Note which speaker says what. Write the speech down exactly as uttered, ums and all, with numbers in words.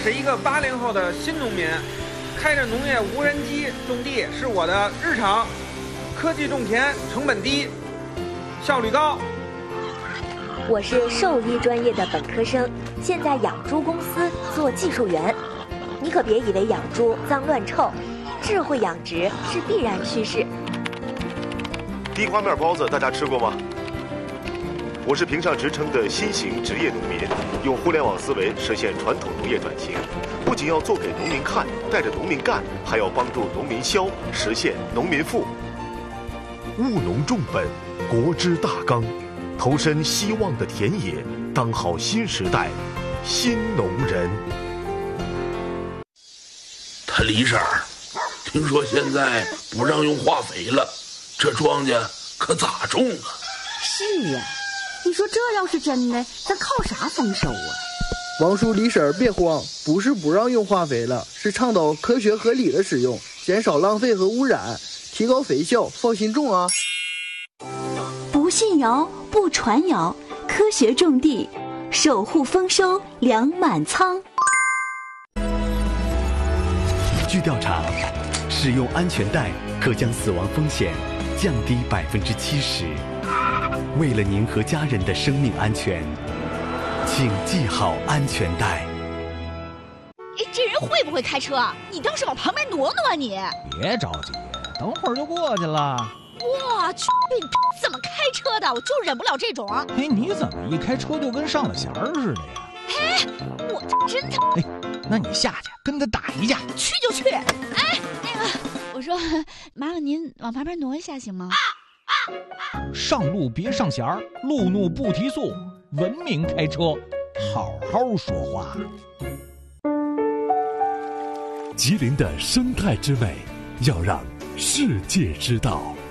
Speaker 1: 是一个八零后的新农民，开着农业无人机种地是我的日常。科技种田，成本低，效率高。
Speaker 2: 我是兽医专业的本科生，现在养猪公司做技术员。你可别以为养猪脏乱臭，智慧养殖是必然趋势。
Speaker 3: 地瓜面包子大家吃过吗？我是评上职称的新型职业农民，用互联网思维实现传统农业转型，不仅要做给农民看，带着农民干，还要帮助农民消，实现农民富。务农重本，国之大纲，投身希望的田野，当好新时代新农人。
Speaker 4: 他李婶儿，听说现在不让用化肥了，这庄稼可咋种啊？
Speaker 5: 是呀，你说这要是真的，咱靠啥丰收啊？
Speaker 6: 王叔李婶儿别慌，不是不让用化肥了，是倡导科学合理的使用，减少浪费和污染，提高肥效，放心种啊！
Speaker 5: 不信谣，不传谣，科学种地，守护丰收，粮满仓。
Speaker 7: 据调查，使用安全带可将死亡风险降低百分之七十。为了您和家人的生命安全，请系好安全带。
Speaker 8: 哎，这人会不会开车？你倒是往旁边挪挪啊你！
Speaker 9: 别着急，等会儿就过去了。
Speaker 8: 我去，你怎么开车的？我就忍不了这种。
Speaker 9: 哎，你怎么一开车就跟上了弦儿似的呀？
Speaker 8: 哎，我真的……
Speaker 9: 哎，那你下去跟他打一架。
Speaker 8: 去就去。哎，那个，我说，麻烦您往旁边挪一下行吗？
Speaker 9: 上路别上弦儿，路怒不提速，文明开车，好好说话。
Speaker 10: 吉林的生态之美，要让世界知道。